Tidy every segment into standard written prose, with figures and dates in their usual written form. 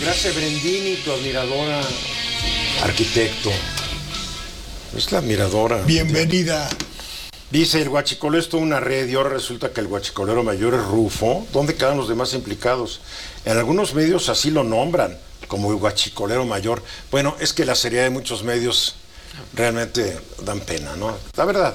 Gracias, Brendini, tu admiradora, arquitecto. Es la admiradora. Bienvenida. Dice, el huachicolero es toda una red y ahora resulta que el huachicolero mayor es Rufo. ¿Dónde quedan los demás implicados? En algunos medios así lo nombran, como el huachicolero mayor. Bueno, es que la seriedad de muchos medios realmente dan pena, ¿no? La verdad.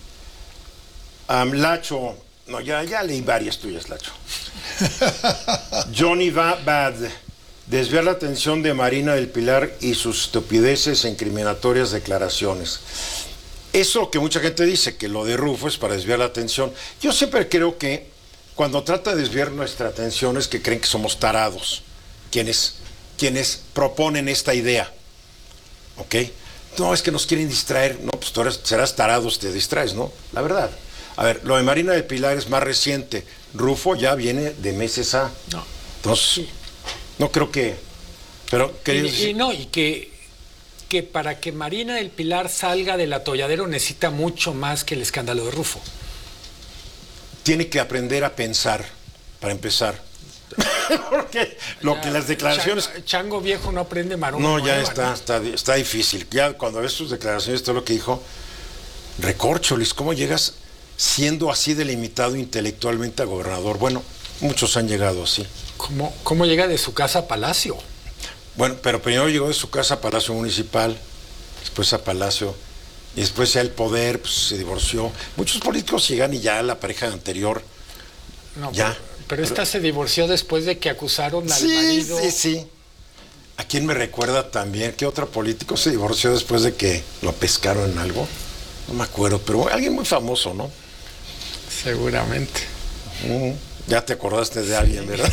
Lacho, no, ya leí varias tuyas, Lacho. Johnny Bad, desviar la atención de Marina del Pilar y sus estupideces e incriminatorias declaraciones. Eso que mucha gente dice, que lo de Rufo es para desviar la atención. Yo siempre creo que cuando trata de desviar nuestra atención es que creen que somos tarados, quienes proponen esta idea. ¿Ok? No, es que nos quieren distraer. No, pues tú serás tarado, te distraes, ¿no? La verdad. A ver, lo de Marina del Pilar es más reciente. Rufo ya viene de meses a... No. Entonces, no creo que... Pero, y que para que Marina del Pilar salga del atolladero necesita mucho más que el escándalo de Rufo. Tiene que aprender a pensar, para empezar. Porque lo que las declaraciones... Chango viejo no aprende maroma. No, ya está difícil. Ya cuando ves sus declaraciones, todo lo que dijo, recorcholis, ¿cómo llegas siendo así delimitado intelectualmente a gobernador? Bueno, muchos han llegado así. ¿Cómo llega de su casa a Palacio? Bueno, pero primero llegó de su casa a Palacio Municipal, después a Palacio, y después ya el poder, pues se divorció. Muchos políticos llegan y ya la pareja anterior, no, ya. Pero esta se divorció después de que acusaron al marido. Sí. ¿A quién me recuerda también? ¿Qué otro político se divorció después de que lo pescaron en algo? No me acuerdo, pero alguien muy famoso, ¿no? Seguramente. Ya te acordaste de alguien, ¿verdad?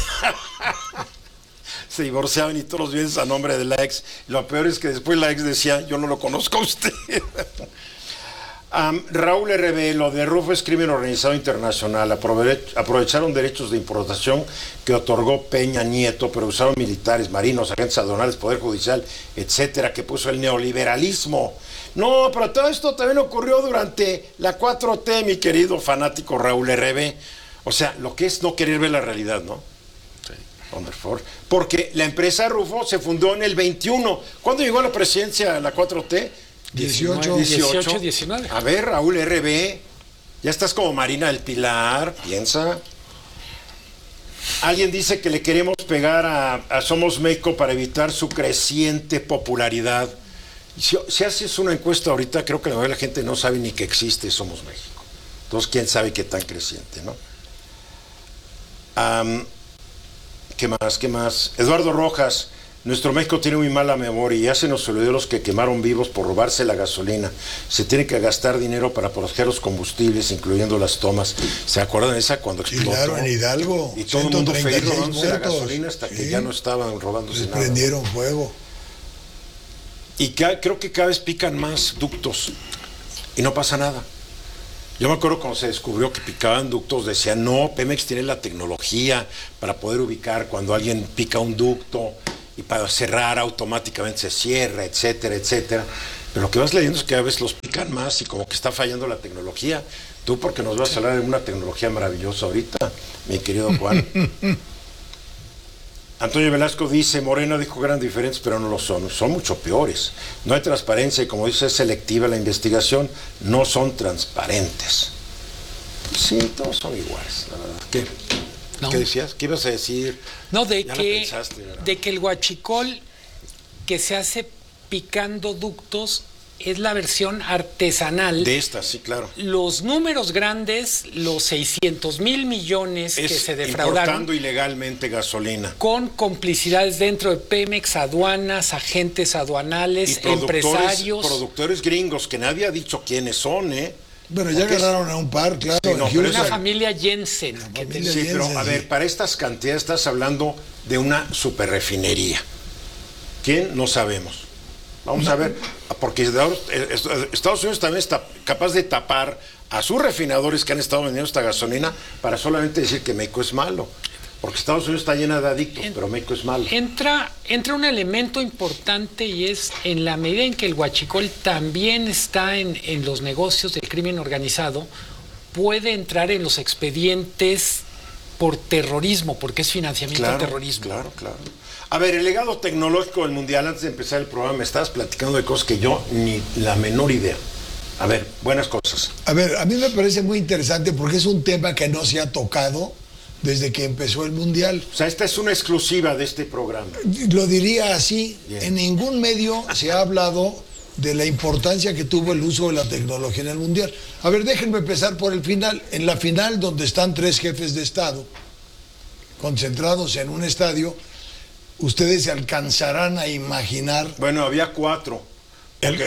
Se divorciaban y todos los bienes a nombre de la ex. Lo peor es que después la ex decía, yo no lo conozco a usted. Raúl R.B., lo de Rufo es crimen organizado internacional. Aprovecharon derechos de importación que otorgó Peña Nieto, pero usaron militares, marinos, agentes aduanales, poder judicial, etcétera, que puso el neoliberalismo. No, pero todo esto también ocurrió durante la 4T, mi querido fanático Raúl R.B. O sea, lo que es no querer ver la realidad, ¿no? Sí. Porque la empresa Rufo se fundó en el 21. ¿Cuándo llegó a la presidencia la 4T? 18, 19. A ver, Raúl R.B., ya estás como Marina del Pilar, piensa. Alguien dice que le queremos pegar a Somos México para evitar su creciente popularidad. Si haces una encuesta ahorita, creo que la gente no sabe ni que existe Somos México. Entonces, quién sabe qué tan creciente, ¿no? ¿Qué más? Eduardo Rojas, nuestro México tiene muy mala memoria y ya se nos olvidó los que quemaron vivos por robarse la gasolina. Se tiene que gastar dinero para proteger los combustibles, incluyendo las tomas. ¿Se acuerdan de esa cuando explotó? Claro, en Hidalgo. Y todo el mundo feliz robándose la gasolina hasta que ya no estaban robándose nada. Prendieron fuego. Y creo que cada vez pican más ductos y no pasa nada. Yo me acuerdo cuando se descubrió que picaban ductos, decían, no, Pemex tiene la tecnología para poder ubicar cuando alguien pica un ducto y para cerrar automáticamente se cierra, etcétera, etcétera. Pero lo que vas leyendo es que cada vez los pican más y como que está fallando la tecnología. Tú porque nos vas a hablar de una tecnología maravillosa ahorita, mi querido Juan. Antonio Velasco dice, Morena dijo que eran diferentes, pero no lo son mucho peores. No hay transparencia y como dice, es selectiva la investigación, no son transparentes. Sí, todos son iguales, la verdad. ¿Qué decías? ¿Qué ibas a decir? No, de que el huachicol que se hace picando ductos es la versión artesanal. De esta, sí, claro. Los números grandes, los 600,000 millones que se defraudaron. Importando ilegalmente gasolina. Con complicidades dentro de Pemex, aduanas, agentes aduanales, empresarios. Productores gringos, que nadie ha dicho quiénes son, ¿eh? Bueno, ya agarraron a un par, claro. Sí, no, una familia Jensen. Pero a ver, para estas cantidades estás hablando de una superrefinería. ¿Quién? No sabemos. Vamos a ver, porque Estados Unidos también está capaz de tapar a sus refinadores que han estado vendiendo esta gasolina para solamente decir que México es malo. Porque Estados Unidos está llena de adictos, pero México es malo. Entra un elemento importante y es en la medida en que el huachicol también está en los negocios del crimen organizado, puede entrar en los expedientes por terrorismo, porque es financiamiento al terrorismo. Claro. A ver, el legado tecnológico del Mundial, antes de empezar el programa, me estabas platicando de cosas que yo ni la menor idea. A ver, buenas cosas. A ver, a mí me parece muy interesante porque es un tema que no se ha tocado desde que empezó el Mundial. O sea, esta es una exclusiva de este programa. Lo diría así, Bien. En ningún medio se ha hablado de la importancia que tuvo el uso de la tecnología en el Mundial. A ver, déjenme empezar por el final. En la final, donde están 3 jefes de Estado concentrados en un estadio, ustedes se alcanzarán a imaginar... Bueno, había 4. El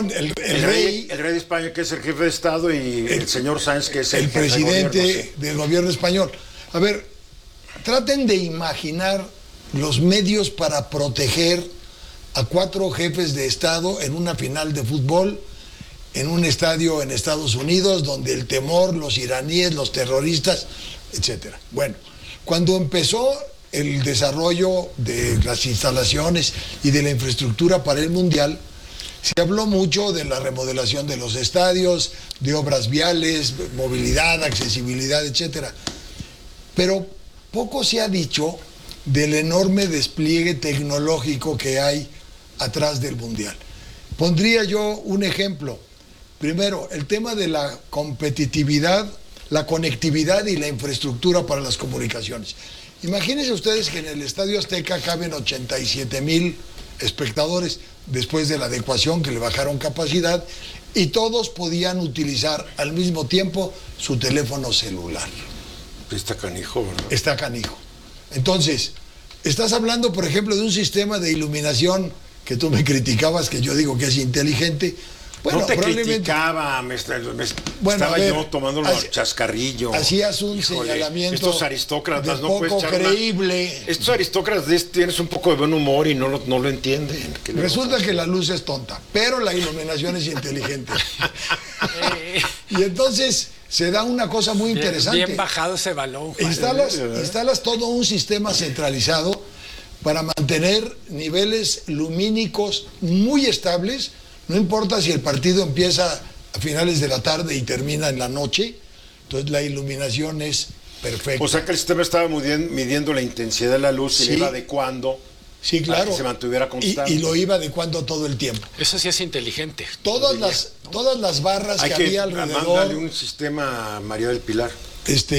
rey... El rey de España, que es el jefe de Estado, y el señor Sáenz, que es el jefe presidente de gobierno, sí. del gobierno español. A ver, traten de imaginar los medios para proteger a 4 jefes de Estado en una final de fútbol, en un estadio en Estados Unidos, donde el temor, los iraníes, los terroristas, etcétera. Bueno, cuando empezó el desarrollo de las instalaciones y de la infraestructura para el Mundial, se habló mucho de la remodelación de los estadios, de obras viales, movilidad, accesibilidad, etcétera. Pero poco se ha dicho del enorme despliegue tecnológico que hay atrás del Mundial. Pondría yo un ejemplo. Primero, el tema de la competitividad, la conectividad y la infraestructura para las comunicaciones. Imagínense ustedes que en el Estadio Azteca caben 87,000 espectadores después de la adecuación que le bajaron capacidad, y todos podían utilizar al mismo tiempo su teléfono celular. Está canijo, ¿verdad? Está canijo. Entonces, estás hablando, por ejemplo, de un sistema de iluminación que tú me criticabas, que yo digo que es inteligente. Bueno, no te probablemente criticaba, estaba yo tomando los chascarrillo. Hacías un señalamiento. Estos aristócratas, de no puedes poco echar creíble. Estos aristócratas tienes un poco de buen humor y no lo entienden. Resulta que la luz es tonta, pero la iluminación es inteligente. Y entonces se da una cosa muy interesante. Bien bajado ese balón, Juan. Instalas todo un sistema centralizado para mantener niveles lumínicos muy estables. No importa si el partido empieza a finales de la tarde y termina en la noche, entonces la iluminación es perfecta. O sea que el sistema estaba midiendo la intensidad de la luz y le iba adecuando, sí, claro, para que se mantuviera constante. Y lo iba adecuando todo el tiempo. Eso sí es inteligente. Todas las barras que había alrededor... Mándale un sistema a María del Pilar. ¿Es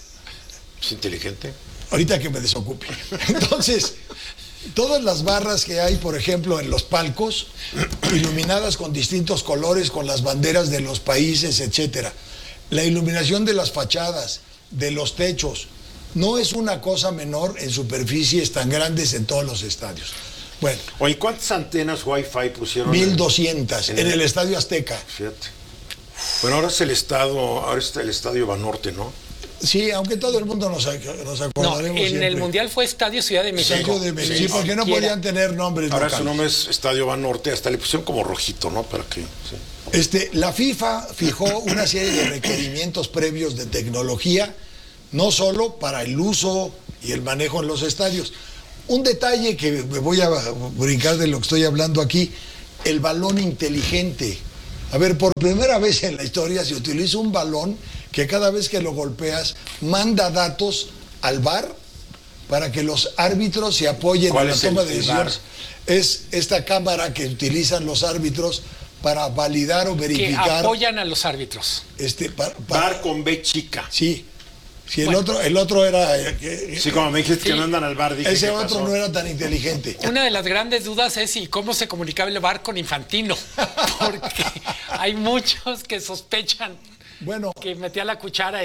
inteligente? Ahorita que me desocupe. Entonces... Todas las barras que hay, por ejemplo, en los palcos, iluminadas con distintos colores, con las banderas de los países, etcétera. La iluminación de las fachadas, de los techos, no es una cosa menor en superficies tan grandes en todos los estadios. Bueno. Oye, ¿cuántas antenas Wi-Fi pusieron? 1,200 en el Estadio Azteca. Fíjate. Bueno, ahora es el Estadio Banorte, ¿no? Sí, aunque todo el mundo nos acordaremos. No, en siempre. el Mundial fue Estadio Ciudad de México. Estadio de México. Sí, porque no podían tener nombres ahora locales. Su nombre es Estadio Banorte, hasta le pusieron como rojito, ¿no? Para que... Sí. La FIFA fijó una serie de requerimientos previos de tecnología, no solo para el uso y el manejo en los estadios. Un detalle que me voy a brincar de lo que estoy hablando aquí, el balón inteligente. A ver, por primera vez en la historia se utiliza un balón que cada vez que lo golpeas manda datos al VAR para que los árbitros se apoyen en la toma de decisiones. Es esta cámara que utilizan los árbitros para validar o verificar. Que apoyan a los árbitros. VAR con B chica. Sí. Sí, el otro era... sí, como me dijiste que no andan al VAR. Dije, ese otro no era tan inteligente. Una de las grandes dudas es cómo se comunicaba el VAR con Infantino. Porque hay muchos que sospechan que metía la cuchara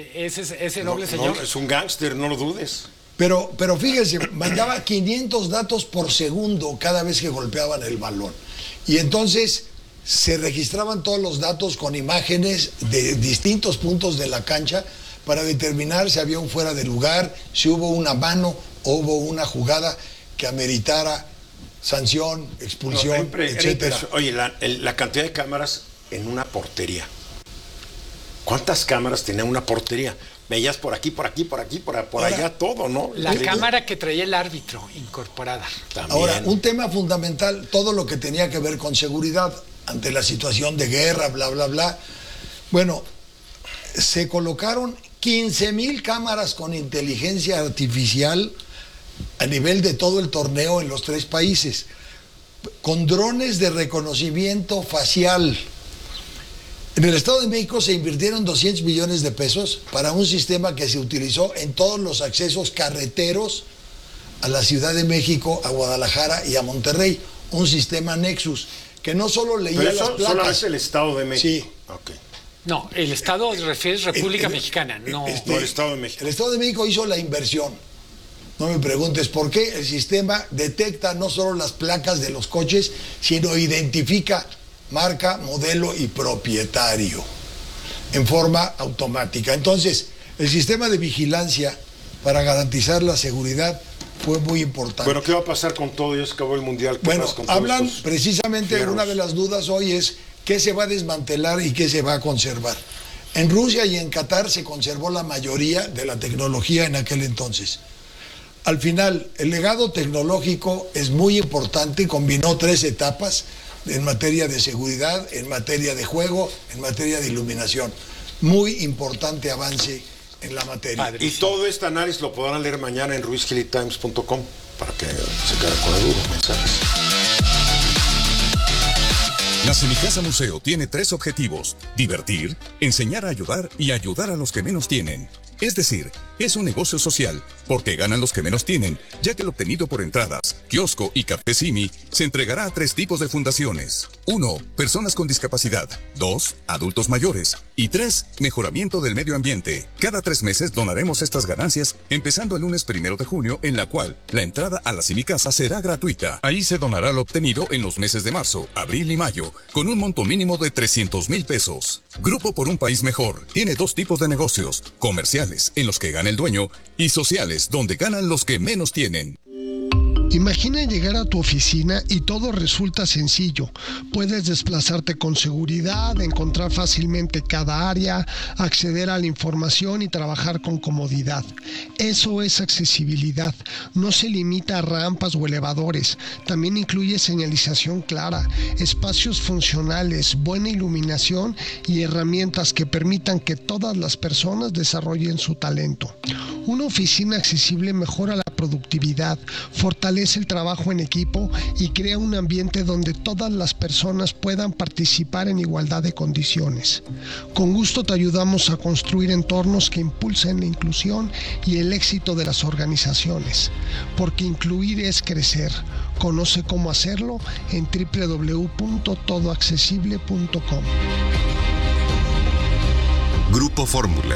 ese noble señor. No, es un gángster, no lo dudes. Pero fíjense, mandaba 500 datos por segundo cada vez que golpeaban el balón. Y entonces se registraban todos los datos con imágenes de distintos puntos de la cancha para determinar si había un fuera de lugar, si hubo una mano o hubo una jugada que ameritara sanción, expulsión, etcétera. Oye, la cantidad de cámaras en una portería. ¿Cuántas cámaras tenía una portería? Veías por aquí, por allá todo, ¿no? La cámara que traía el árbitro incorporada. También. Ahora, un tema fundamental, todo lo que tenía que ver con seguridad ante la situación de guerra, bla, bla, bla. Bueno, se colocaron 15,000 cámaras con inteligencia artificial a nivel de todo el torneo en los 3 países, con drones de reconocimiento facial. En el Estado de México se invirtieron 200 millones de pesos para un sistema que se utilizó en todos los accesos carreteros a la Ciudad de México, a Guadalajara y a Monterrey, un sistema Nexus, que no solo leía las placas. Solo es el Estado de México. Sí. Okay. No, el Estado refieres República Mexicana, no el Estado de México. El Estado de México hizo la inversión. No me preguntes por qué. El sistema detecta no solo las placas de los coches, sino identifica marca, modelo y propietario en forma automática. Entonces, el sistema de vigilancia para garantizar la seguridad fue muy importante. Bueno, ¿qué va a pasar con todo? Ya se acabó el Mundial. Bueno, hablan precisamente, una de las dudas hoy es qué se va a desmantelar y qué se va a conservar. En Rusia y en Qatar se conservó la mayoría de la tecnología en aquel entonces. Al final, el legado tecnológico es muy importante y combinó 3 etapas en materia de seguridad, en materia de juego, en materia de iluminación. Muy importante avance en la materia. Padre, y todo este análisis lo podrán leer mañana en ruizgilitimes.com para que se queden con la duda, mensajes. La Semicasa Museo tiene 3 objetivos: divertir, enseñar a ayudar y ayudar a los que menos tienen. Es decir, es un negocio social, porque ganan los que menos tienen, ya que lo obtenido por entradas, kiosco y café Simi se entregará a 3 tipos de fundaciones. 1. Personas con discapacidad. 2. Adultos mayores. Y 3. Mejoramiento del medio ambiente. Cada 3 meses donaremos estas ganancias, empezando el lunes 1 de junio, en la cual la entrada a la Semicasa será gratuita. Ahí se donará lo obtenido en los meses de marzo, abril y mayo, con un monto mínimo de 300,000 pesos. Grupo por un país mejor tiene 2 tipos de negocios: comerciales, en los que gana el dueño, y sociales, donde ganan los que menos tienen. Imagina llegar a tu oficina y todo resulta sencillo. Puedes desplazarte con seguridad, encontrar fácilmente cada área, acceder a la información y trabajar con comodidad. Eso es accesibilidad. No se limita a rampas o elevadores. También incluye señalización clara, espacios funcionales, buena iluminación y herramientas que permitan que todas las personas desarrollen su talento. Una oficina accesible mejora la productividad, fortalece el trabajo en equipo y crea un ambiente donde todas las personas puedan participar en igualdad de condiciones. Con gusto te ayudamos a construir entornos que impulsen la inclusión y el éxito de las organizaciones, porque incluir es crecer. Conoce cómo hacerlo en www.todoaccesible.com. Grupo Fórmula.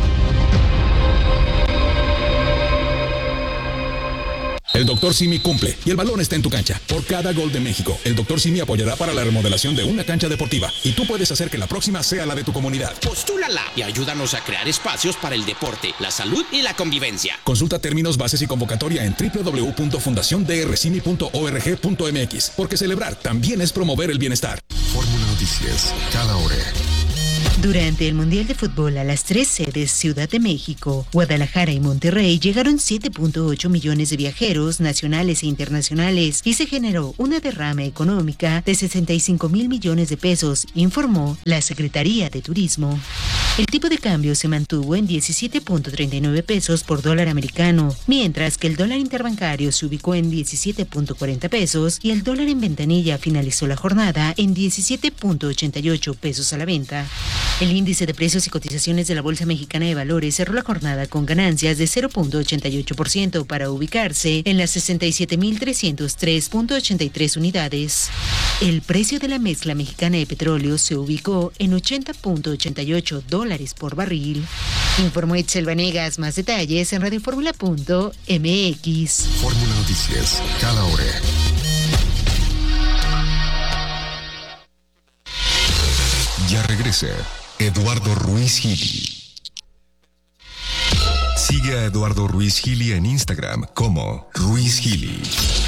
El Dr. Simi cumple y el balón está en tu cancha. Por cada gol de México, el Dr. Simi apoyará para la remodelación de una cancha deportiva y tú puedes hacer que la próxima sea la de tu comunidad. Postúlala y ayúdanos a crear espacios para el deporte, la salud y la convivencia. Consulta términos, bases y convocatoria en www.fundaciondrcimi.org.mx, porque celebrar también es promover el bienestar. Fórmula Noticias, cada hora. Durante el Mundial de Fútbol a las 3 sedes, Ciudad de México, Guadalajara y Monterrey, llegaron 7.8 millones de viajeros nacionales e internacionales y se generó una derrama económica de 65,000 millones de pesos, informó la Secretaría de Turismo. El tipo de cambio se mantuvo en 17.39 pesos por dólar americano, mientras que el dólar interbancario se ubicó en 17.40 pesos y el dólar en ventanilla finalizó la jornada en 17.88 pesos a la venta. El índice de precios y cotizaciones de la Bolsa Mexicana de Valores cerró la jornada con ganancias de 0.88% para ubicarse en las 67.303.83 unidades. El precio de la mezcla mexicana de petróleo se ubicó en $80.88 por barril. Informó Itzel Vanegas. Más detalles en radioformula.mx. Fórmula Noticias, cada hora. Ya regresa Eduardo Ruiz Gili. Sigue a Eduardo Ruiz Gili en Instagram como Ruiz Gili.